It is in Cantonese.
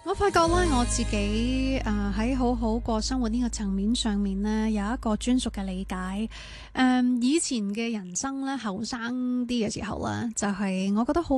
我發覺咧，我自己喺好好過生活呢個層面上面呢，有一個專屬嘅理解。以前嘅人生咧，後生啲嘅時候咧，就係我覺得好